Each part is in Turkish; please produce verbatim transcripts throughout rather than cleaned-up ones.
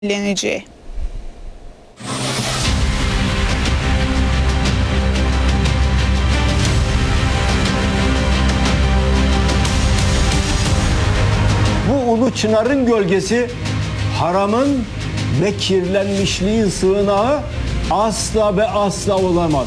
belirleneceği. Bu ulu çınarın gölgesi haramın ve kirlenmişliğin sığınağı asla ve asla olamaz.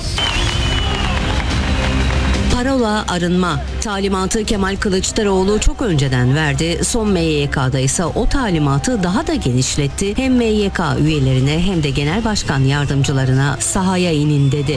Parola arınma talimatı Kemal Kılıçdaroğlu çok önceden verdi. Son M Y K'da ise o talimatı daha da genişletti. Hem M Y K üyelerine hem de genel başkan yardımcılarına sahaya inin dedi.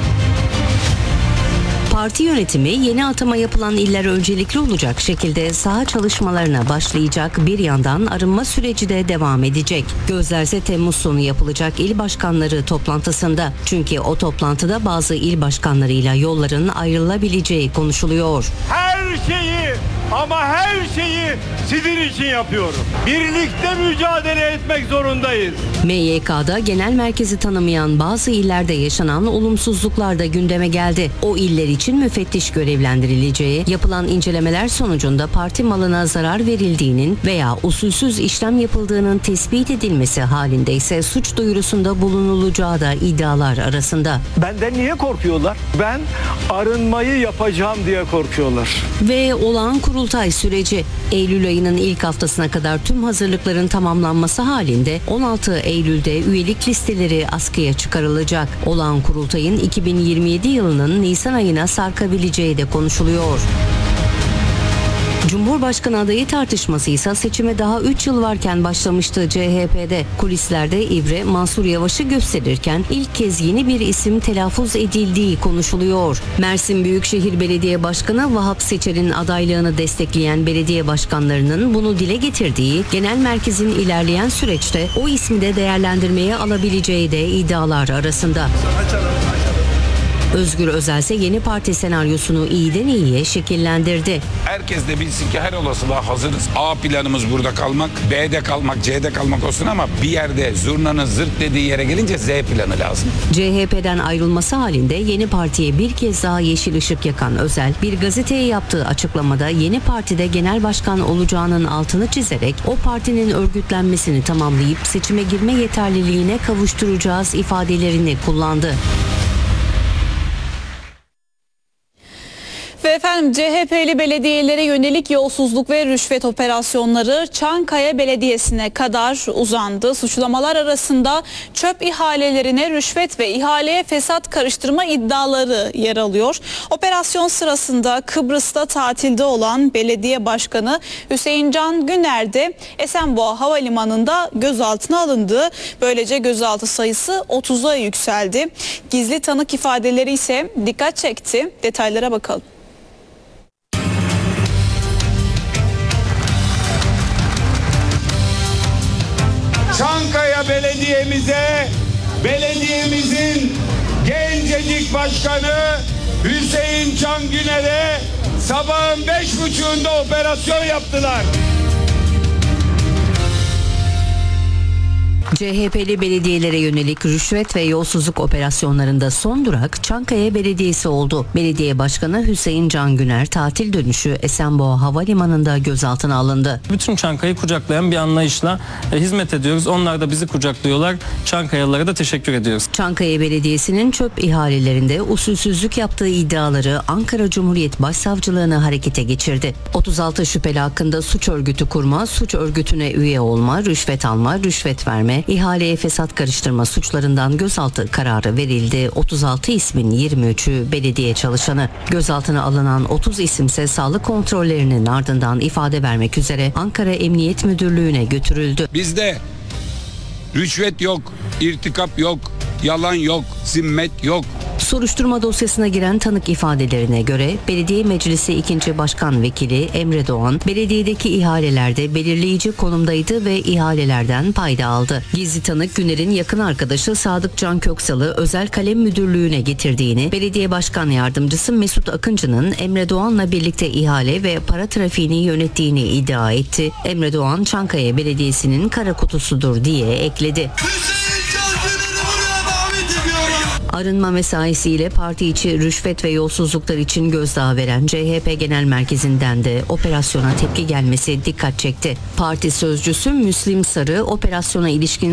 Parti yönetimi yeni atama yapılan iller öncelikli olacak şekilde saha çalışmalarına başlayacak, bir yandan arınma süreci de devam edecek. Gözlerse Temmuz sonu yapılacak il başkanları toplantısında. Çünkü o toplantıda bazı il başkanlarıyla yolların ayrılabileceği konuşuluyor. Her şeyi ama her şeyi sizin için yapıyorum. Birlikte mücadele etmek zorundayız. M Y K'da genel merkezi tanımayan bazı illerde yaşanan olumsuzluklar da gündeme geldi. O iller için müfettiş görevlendirileceği, yapılan incelemeler sonucunda parti malına zarar verildiğinin veya usulsüz işlem yapıldığının tespit edilmesi halinde ise suç duyurusunda bulunulacağı da iddialar arasında. Benden niye korkuyorlar? Ben arınmayı yapacağım diye korkuyorlar. Ve olağan kurultay süreci Eylül ayının ilk haftasına kadar tüm hazırlıkların tamamlanması halinde on altı Eylül'de üyelik listeleri askıya çıkarılacak. Olağan kurultayın iki bin yirmi yedi yılının Nisan ayına sarkabileceği de konuşuluyor. Cumhurbaşkanı adayı tartışması ise seçime daha üç yıl varken başlamıştı C H P'de. Kulislerde İbre Mansur Yavaş'ı gösterirken ilk kez yeni bir isim telaffuz edildiği konuşuluyor. Mersin Büyükşehir Belediye Başkanı Vahap Seçer'in adaylığını destekleyen belediye başkanlarının bunu dile getirdiği, genel merkezin ilerleyen süreçte o ismi de değerlendirmeye alabileceği de iddialar arasında. Özgür Özel ise yeni parti senaryosunu iyiden iyiye şekillendirdi. Herkes de bilsin ki her olasılığa hazırız. A planımız burada kalmak, B'de kalmak, C'de kalmak olsun ama bir yerde zurnanın zırt dediği yere gelince Z planı lazım. C H P'den ayrılması halinde yeni partiye bir kez daha yeşil ışık yakan Özel, bir gazeteye yaptığı açıklamada yeni partide genel başkan olacağının altını çizerek o partinin örgütlenmesini tamamlayıp seçime girme yeterliliğine kavuşturacağız ifadelerini kullandı. Ve efendim C H P'li belediyelere yönelik yolsuzluk ve rüşvet operasyonları Çankaya Belediyesi'ne kadar uzandı. Suçlamalar arasında çöp ihalelerine rüşvet ve ihaleye fesat karıştırma iddiaları yer alıyor. Operasyon sırasında Kıbrıs'ta tatilde olan belediye başkanı Hüseyin Can Güner de Esenboğa Havalimanı'nda gözaltına alındı. Böylece gözaltı sayısı otuza yükseldi. Gizli tanık ifadeleri ise dikkat çekti. Detaylara bakalım. Çankaya Belediye'mize, belediyemizin gencecik başkanı Hüseyin Can Güner'e sabahın beş buçuğunda operasyon yaptılar. C H P'li belediyelere yönelik rüşvet ve yolsuzluk operasyonlarında son durak Çankaya Belediyesi oldu. Belediye Başkanı Hüseyin Can Güner tatil dönüşü Esenboğa Havalimanı'nda gözaltına alındı. Bütün Çankaya'yı kucaklayan bir anlayışla e, hizmet ediyoruz. Onlar da bizi kucaklıyorlar. Çankayalılara da teşekkür ediyoruz. Çankaya Belediyesi'nin çöp ihalelerinde usulsüzlük yaptığı iddiaları Ankara Cumhuriyet Başsavcılığı'nı harekete geçirdi. otuz altı şüpheli hakkında suç örgütü kurma, suç örgütüne üye olma, rüşvet alma, rüşvet verme, ihaleye fesat karıştırma suçlarından gözaltı kararı verildi. otuz altı ismin yirmi üçü belediye çalışanı. Gözaltına alınan otuz isimse sağlık kontrollerinin ardından ifade vermek üzere Ankara Emniyet Müdürlüğü'ne götürüldü. Bizde rüşvet yok, irtikap yok, yalan yok, zimmet yok. Soruşturma dosyasına giren tanık ifadelerine göre Belediye Meclisi ikinci Başkan Vekili Emre Doğan belediyedeki ihalelerde belirleyici konumdaydı ve ihalelerden payda aldı. Gizli tanık Güner'in yakın arkadaşı Sadık Can Köksal'ı Özel Kalem Müdürlüğü'ne getirdiğini, Belediye Başkan Yardımcısı Mesut Akıncı'nın Emre Doğan'la birlikte ihale ve para trafiğini yönettiğini iddia etti. Emre Doğan Çankaya Belediyesi'nin kara kutusudur diye ekledi. Arınma mesaisiyle parti içi rüşvet ve yolsuzluklar için gözdağı veren C H P Genel Merkezi'nden de operasyona tepki gelmesi dikkat çekti. Parti sözcüsü Müslim Sarı operasyona ilişkin